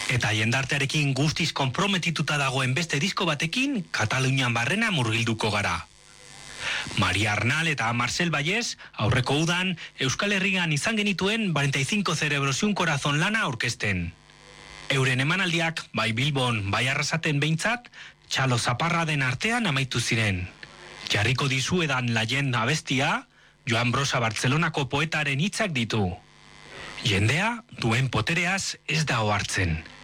Eta jendartearekin guztiz konprometituta dagoen beste disko batekin, Katalunian barrena murgilduko gara. Maria Arnal eta Marcel Vallés aurreko udan Euskal Herrian izan genituen 45 cerebros y un corazón lana aurkezten. Euren emanaldiak, bai Bilbon, bai Arrasaten behintzat, txalo zaparra den artean amaitu ziren. Jarriko dizuedan laien abestia, Joan Brosa Bartzelonako poetaren hitzak ditu. Jendea duen potereaz ez da ohartzen.